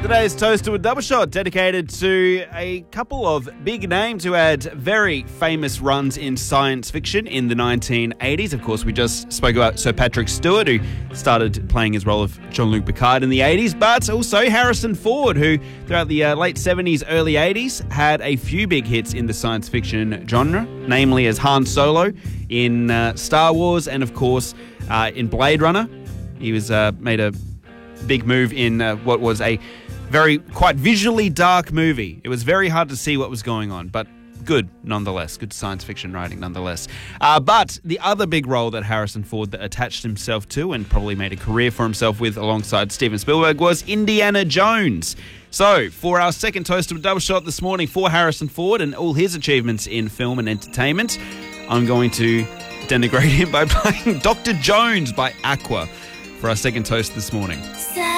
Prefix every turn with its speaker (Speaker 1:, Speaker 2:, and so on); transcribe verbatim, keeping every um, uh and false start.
Speaker 1: Today's toast to a double shot dedicated to a couple of big names who had very famous runs in science fiction in the nineteen eighties. Of course, we just spoke about Sir Patrick Stewart, who started playing his role of Jean-Luc Picard in the eighties, but also Harrison Ford, who throughout the uh, late seventies, early eighties had a few big hits in the science fiction genre, namely as Han Solo in uh, Star Wars and, of course, uh, in Blade Runner. He was uh, made a big move in uh, what was a very quite visually dark movie. It was very hard to see what was going on, but good nonetheless. Good science fiction writing nonetheless. Uh, but the other big role that Harrison Ford attached himself to and probably made a career for himself with alongside Steven Spielberg was Indiana Jones. So, for our second toast of a double shot this morning for Harrison Ford and all his achievements in film and entertainment, I'm going to denigrate him by playing Doctor Jones by Aqua for our second toast this morning.